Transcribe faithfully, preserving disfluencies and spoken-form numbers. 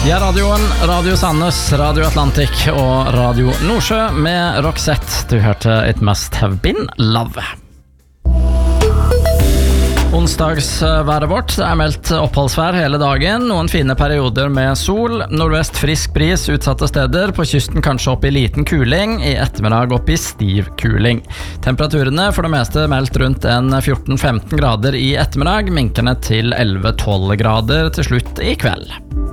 Ja, radioen, Radio Sandnes, Radio Atlantic og Radio Nordsjø med Roxette. Du hørte It Must Have Been Love. Onsdagsværet vårt er meldt oppholdsvær hele dagen. Noen fine perioder med sol. Nordvest frisk bris utsatte steder. På kysten kanskje opp i liten kuling. I ettermiddag opp i stiv kuling. Temperaturene for det meste meldt rundt en fjorten femten grader i ettermiddag. Minkende til elleve tolv grader til slutt i kveld.